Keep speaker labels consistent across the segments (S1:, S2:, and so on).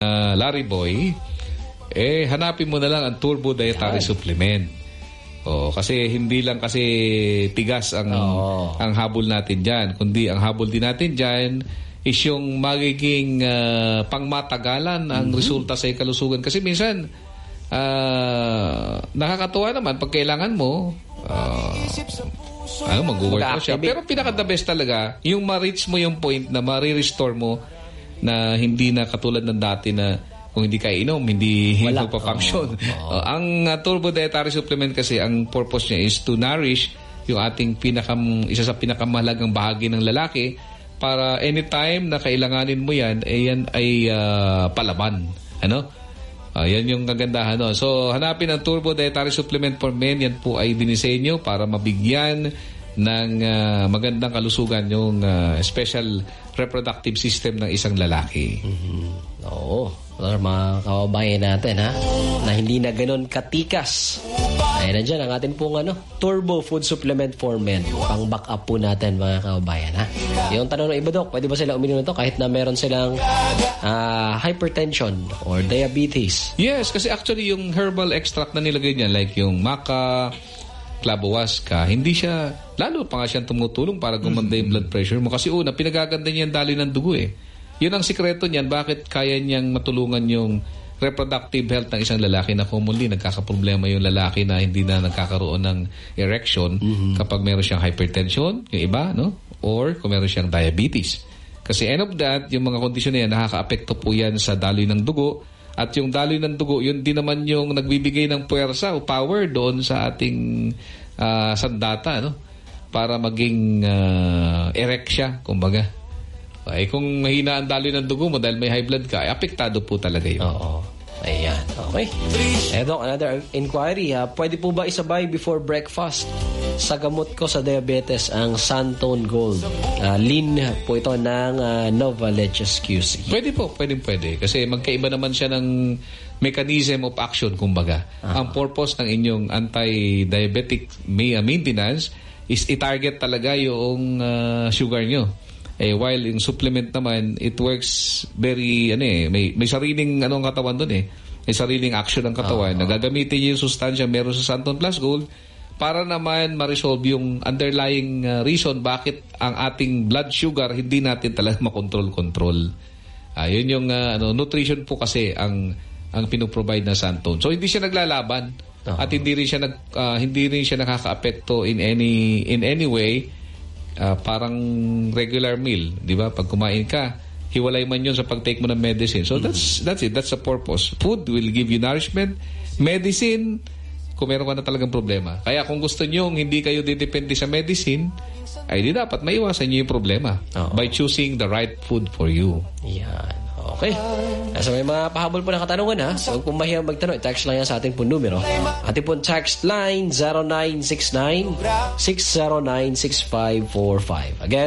S1: Larry Boy, hanapin mo na lang ang Turbo Dietary Supplement. Kasi hindi lang kasi tigas ang habol natin dyan, kundi ang habol din natin dyan is yung magiging pangmatagalan ang resulta sa kalusugan. Kasi minsan, nakakatuwa naman pag kailangan mo, mag-workout siya. Pero pinaka-the best talaga, yung ma-reach mo yung point na ma-restore mo na hindi na katulad ng dati na kung hindi ka inom, hindi magpa-function. Ang Turbo Dietary Supplement kasi, ang purpose niya is to nourish yung ating isa sa pinakamahalagang bahagi ng lalaki para anytime na kailanganin mo yan, yan ay palaban. Yan yung kagandahan. So, hanapin ang Turbo Dietary Supplement for Men. Yan po ay dinisenyo para mabigyan ng magandang kalusugan yung special reproductive system ng isang lalaki.
S2: Para mga kababayan natin na hindi na ganun katikas. Ayan na dyan ang atin pong Turbo Food Supplement for Men. Pang back up po natin mga kababayan Yung tanong ng iba, Dok, pwede ba sila uminom nito kahit na meron silang hypertension or diabetes?
S1: Yes, kasi actually yung herbal extract na nilagay niya, like yung maca, clavohuasca, hindi siya, lalo pa nga siyang tumutulong para gumanda yung blood pressure mo. Kasi pinagaganda niya yung daloy ng dugo Yun ang sikreto niyan, bakit kaya niyang matulungan yung reproductive health ng isang lalaki na commonly nagkakaproblema yung lalaki na hindi na nagkakaroon ng erection kapag meron siyang hypertension, yung iba, or kung meron siyang diabetes. Kasi end of that, yung mga kondisyon na yan, nakaka-apekto po yan sa daloy ng dugo. At yung daloy ng dugo, yun din naman yung nagbibigay ng puwersa o power doon sa ating sandata, para maging erect siya, kumbaga. Kung mahina ang daloy ng dugo mo dahil may high blood ka, apektado po talaga yun.
S2: Ayan. Okay. Dok, another inquiry. Pwede po ba isabay before breakfast sa gamot ko sa diabetes ang Santone Gold? Lean po ito ng Nova Leches QC.
S1: Pwede po. Pwede. Kasi magkaiba naman siya ng mechanism of action, kumbaga. Ang purpose ng inyong anti-diabetic maintenance is i-target talaga yung sugar nyo. While in supplement naman, it works very, may sariling ang katawan doon May sariling action ng katawan. Nagagamitin niyo yung sustansya meron sa Santone Plus Gold para naman ma-resolve yung underlying reason bakit ang ating blood sugar hindi natin talaga makontrol-control. Yun yung nutrition po kasi ang pinoprovide na Santone. So hindi siya naglalaban at hindi rin siya nakakaapekto in any way. Parang regular meal, di ba? Pag kumain ka, hiwalay man yun sa pag-take mo ng medicine. So that's it. That's the purpose. Food will give you nourishment. Medicine, kung meron ka na talagang problema. Kaya kung gusto nyo hindi kayo didepende sa medicine, ay di dapat maiwasan nyo yung problema by choosing the right food for you.
S2: Yan. Okay. So may mga pahabol po na katanungan So kung mahiyang magtanong, text lang yan sa ating po numero. Ating po text line 0969-609-6545. Again,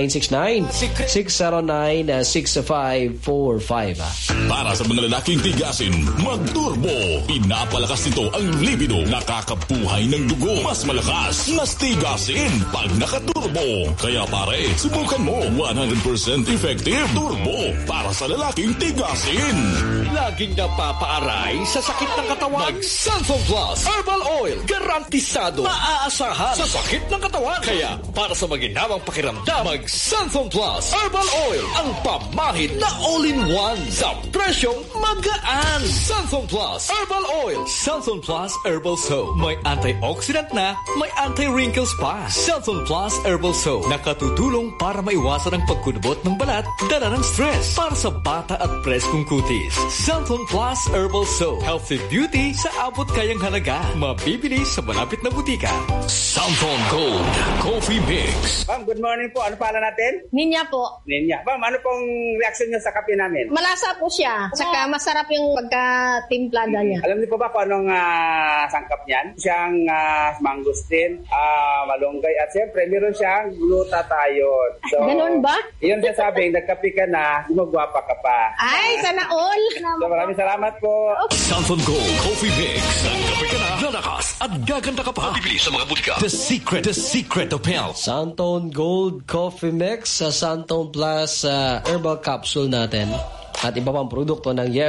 S2: 0969-609-6545.
S3: Para sa mga lalaking tigasin, mag-turbo. Pinapalakas nito ang libido. Nakakabuhay ng dugo. Mas malakas, mas tigasin pag nakaturbo. Kaya pare, subukan mo. 100% effective turbo para sa lalaking tigasin.
S4: Laging napapaaray sa sakit ng katawan. Mag-Santone Plus Herbal Oil. Garantisado. Maaasahan sa sakit ng katawan. Kaya para sa maginhawang pakiramdam, mag-Santone Plus Herbal Oil. Ang pamahid na all-in-one sa presyong magaan. Santone Plus Herbal Oil. Santone Plus Herbal Soap. May antioxidant na, may anti-wrinkles pa. Santone Plus Herbal Soap. Nakatutulong para maiwasan ang pagkunubot ng balat, dala ng stress. Para sa bata at preskong kutis. Santone Plus Herbal Soap. Healthy beauty sa abot kayang halaga. Mabibili sa malapit na butika.
S3: Santone Gold Coffee Mix.
S5: Ma'am, good morning po. Ano pala natin?
S6: Ninya po.
S5: Ninya. Ma'am, ano pong reaction niyo sa kape namin?
S6: Malasa po siya. Saka masarap yung pagkatimplada niya.
S5: Alam niyo po ba kung anong sangkap niyan? Siyang mangustin, malunggay, at siyempre meron siyang glutathione. So, ganun ba? Yun siya sabing, nagkape ka na, gumagwapa ka pa.
S6: Ay, sana all.
S5: So, maraming salamat po.
S3: Santone Gold Coffee Mix. Nagkape ka na, lalakas at gaganda ka pa. Bibili sa mga butika. The secret of health.
S2: Santone Gold Coffee Mix sa Santone Plus Herbal Capsule natin. at iba pang produkto ng